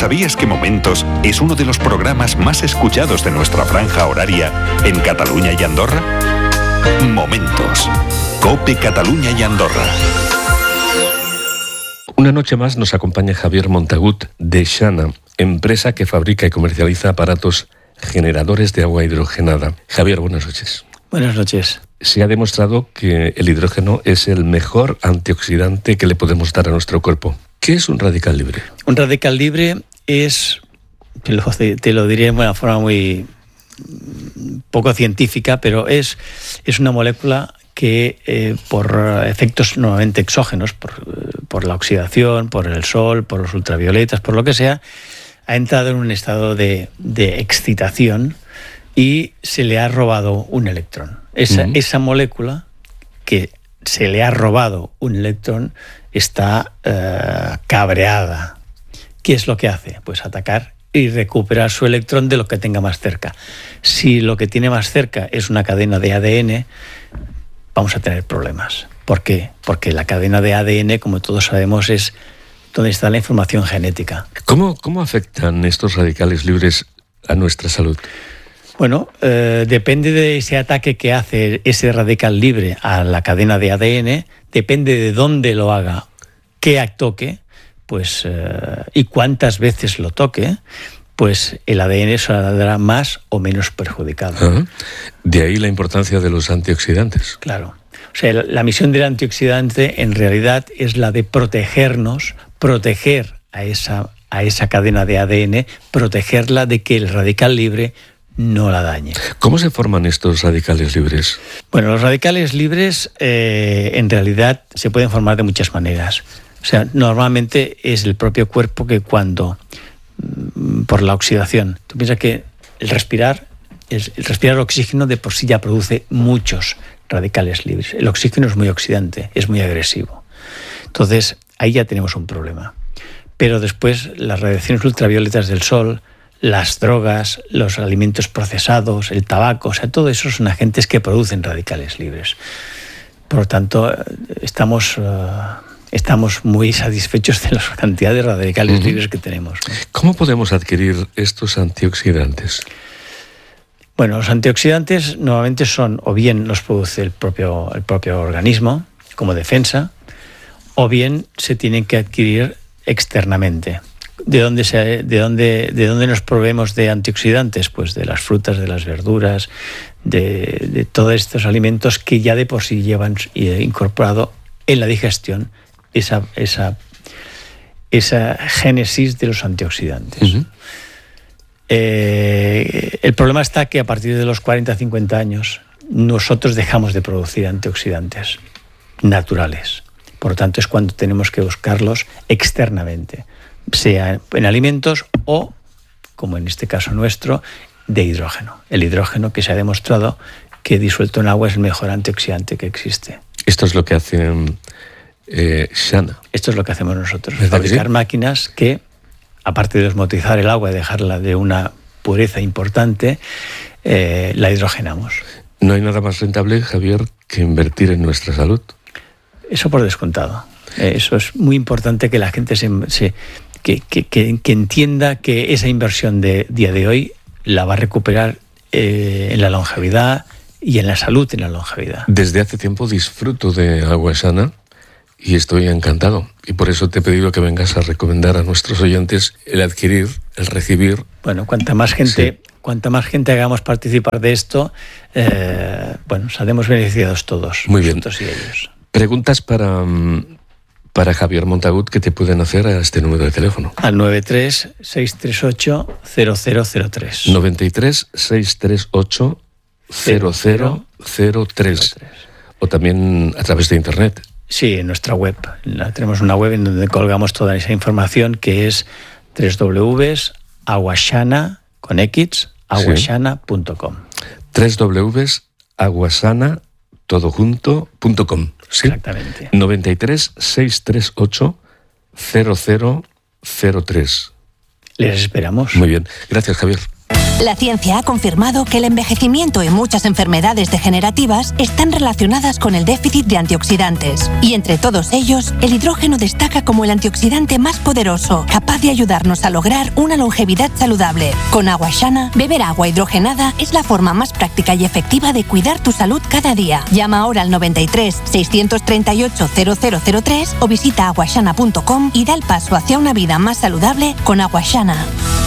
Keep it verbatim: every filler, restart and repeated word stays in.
¿Sabías que Momentos es uno de los programas más escuchados de nuestra franja horaria en Cataluña y Andorra? Momentos. COPE Cataluña y Andorra. Una noche más nos acompaña Javier Montagut de Shana, empresa que fabrica y comercializa aparatos generadores de agua hidrogenada. Javier, buenas noches. Buenas noches. Se ha demostrado que el hidrógeno es el mejor antioxidante que le podemos dar a nuestro cuerpo. ¿Qué es un radical libre? Un radical libre es, te lo, te lo diré de una forma muy poco científica, pero es, es una molécula que eh, por efectos normalmente exógenos, por, por la oxidación, por el sol, por los ultravioletas, por lo que sea, ha entrado en un estado de, de excitación y se le ha robado un electrón. Esa, uh-huh. esa molécula que se le ha robado un electrón está uh, cabreada. ¿Qué es lo que hace? Pues atacar y recuperar su electrón de lo que tenga más cerca. Si lo que tiene más cerca es una cadena de A D N, vamos a tener problemas. ¿Por qué? Porque la cadena de A D N, como todos sabemos, es donde está la información genética. ¿Cómo, cómo afectan estos radicales libres a nuestra salud? Bueno, eh, depende de ese ataque que hace ese radical libre a la cadena de A D N, depende de dónde lo haga, qué toque, pues, eh, y cuántas veces lo toque, pues el A D N saldrá más o menos perjudicado. Uh-huh. De ahí la importancia de los antioxidantes. Claro. O sea, la misión del antioxidante en realidad es la de protegernos, proteger a esa, a esa cadena de A D N, protegerla de que el radical libre no la dañe. ¿Cómo se forman estos radicales libres? Bueno, los radicales libres eh, en realidad se pueden formar de muchas maneras. O sea, normalmente es el propio cuerpo que cuando, por la oxidación, tú piensas que el respirar, el respirar oxígeno de por sí ya produce muchos radicales libres. El oxígeno es muy oxidante, es muy agresivo. Entonces, ahí ya tenemos un problema. Pero después, las radiaciones ultravioletas del sol, las drogas, los alimentos procesados, el tabaco, o sea, todo eso son agentes que producen radicales libres. Por lo tanto, estamos, uh, estamos muy satisfechos de la cantidad de radicales uh-huh. libres que tenemos, ¿no? ¿Cómo podemos adquirir estos antioxidantes? Bueno, los antioxidantes normalmente son, o bien los produce el propio, el propio organismo como defensa, o bien se tienen que adquirir externamente. ¿De dónde, se, de, dónde, ¿De dónde nos proveemos de antioxidantes? Pues de las frutas, de las verduras, de, de todos estos alimentos que ya de por sí llevan incorporado en la digestión esa, esa, esa génesis de los antioxidantes. Uh-huh. Eh, el problema está que a partir de los cuarenta a cincuenta años nosotros dejamos de producir antioxidantes naturales. Por lo tanto, es cuando tenemos que buscarlos externamente, sea en alimentos o, como en este caso nuestro, de hidrógeno. El hidrógeno que se ha demostrado que disuelto en agua es el mejor antioxidante que existe. Esto es lo que hace eh, Shana. Esto es lo que hacemos nosotros, fabricar máquinas que, aparte de osmotizar el agua y dejarla de una pureza importante, eh, la hidrogenamos. No hay nada más rentable, Javier, que invertir en nuestra salud. Eso por descontado. Eh, eso es muy importante que la gente se... se Que, que, que entienda que esa inversión de día de hoy la va a recuperar eh, en la longevidad y en la salud en la longevidad. Desde hace tiempo disfruto de Agua Shana y estoy encantado. Y por eso te he pedido que vengas a recomendar a nuestros oyentes el adquirir, el recibir. Bueno, cuanta más gente, sí. cuanta más gente hagamos participar de esto, eh, bueno, saldremos beneficiados todos. Muy bien. Nosotros y ellos. Preguntas para... Para Javier Montagut, ¿qué te pueden hacer a este número de teléfono? Al nueve tres, seis tres ocho, cero cero cero tres. noventa y tres, seiscientos treinta y ocho, cero cero cero tres. O también a través de internet. Sí, en nuestra web. La, tenemos una web en donde colgamos toda esa información que es doble u doble u doble u punto aguashana con X, aguashana punto com. doble u doble u doble u punto aguashana todo junto punto com. ¿Sí? Exactamente. noventa y tres, seiscientos treinta y ocho, cero cero cero tres. Les esperamos. Muy bien. Gracias, Javier. La ciencia ha confirmado que el envejecimiento y muchas enfermedades degenerativas están relacionadas con el déficit de antioxidantes. Y entre todos ellos, el hidrógeno destaca como el antioxidante más poderoso, capaz de ayudarnos a lograr una longevidad saludable. Con Aguashana, beber agua hidrogenada es la forma más práctica y efectiva de cuidar tu salud cada día. Llama ahora al noventa y tres, seiscientos treinta y ocho, cero cero cero tres o visita aguashana punto com y da el paso hacia una vida más saludable con Aguashana.